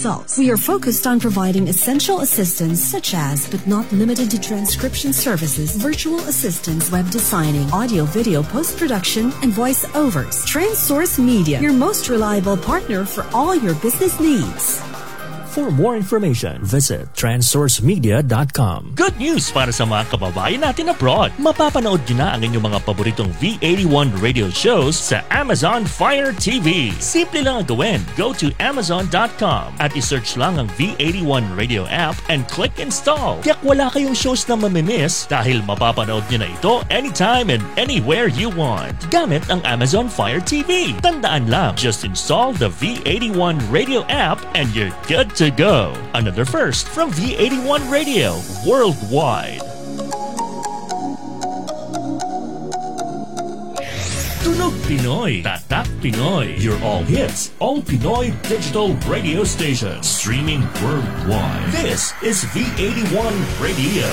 results. We are focused on providing essential assistance such as, but not limited to, transcription services, virtual assistance, web designing, audio video post-production, and voice-overs. TransSource Media, your most reliable partner for all your business needs. For more information, visit transsourcemedia.com. Good news para sa mga kababayan natin abroad. Mapapanood nyo na ang inyong mga paboritong V81 radio shows sa Amazon Fire TV. Simple lang ang gawin. Go to amazon.com at isearch lang ang V81 radio app and click install. Tiyak wala kayong shows na mamimiss dahil mapapanood nyo na ito anytime and anywhere you want. Gamit ang Amazon Fire TV. Tandaan lang, just install the V81 radio app and you're good to go. Another first from V81 Radio worldwide. Tunog Pinoy, Tatak Pinoy, your all hits, all Pinoy digital radio station, streaming worldwide. This is V81 Radio.